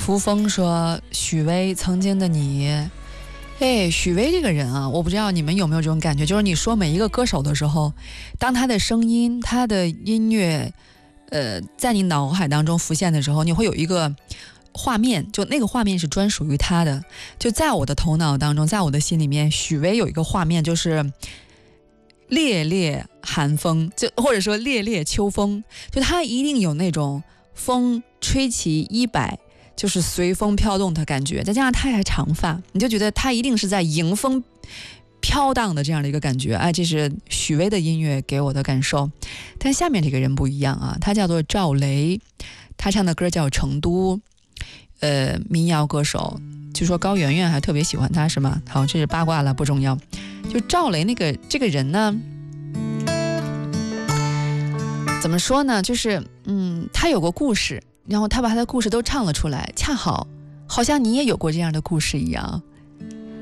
涂峰说许巍曾经的你。许巍这个人啊，我不知道你们有没有这种感觉，就是你说每一个歌手的时候，当他的声音他的音乐在你脑海当中浮现的时候，你会有一个画面，就那个画面是专属于他的。就在我的头脑当中，在我的心里面，许巍有一个画面，就是烈烈寒风，就或者说烈烈秋风，就他一定有那种风吹起衣摆，就是随风飘动的感觉，再加上他还长发，你就觉得他一定是在迎风飘荡的这样的一个感觉。这是许巍的音乐给我的感受。但下面这个人不一样啊，他叫做赵雷，他唱的歌叫《成都》，民谣歌手，据说高圆圆还特别喜欢他，是吗？好，这是八卦了，不重要。就赵雷这个人呢，怎么说呢？就是他有个故事，然后他把他的故事都唱了出来，恰好好像你也有过这样的故事一样。